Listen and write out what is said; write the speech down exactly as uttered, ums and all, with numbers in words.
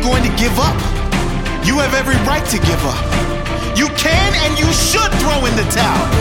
going to give up, you have every right to give up. You can and you should throw in the towel.